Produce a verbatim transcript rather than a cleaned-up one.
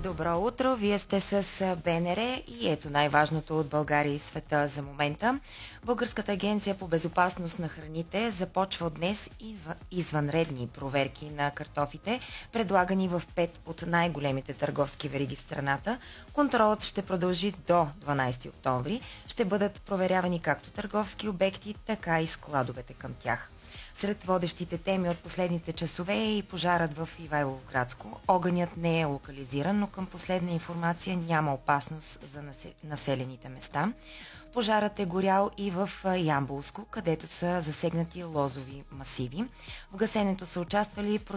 Добро утро! Вие сте с БНР и ето най-важното от България и света за момента. Българската агенция по безопасност на храните започва от днес извънредни проверки на картофите, предлагани в пет от най-големите търговски вериги в страната. Контролът ще продължи до дванадесети октомври. Ще бъдат проверявани както търговски обекти, така и складовете към тях. Сред водещите теми от последните часове е и пожарът в Ивайловградско. Огънят не е локализиран, но към последна информация няма опасност за населените места. Пожарът е горял и в Ямболско, където са засегнати лозови масиви. В гасенето са участвали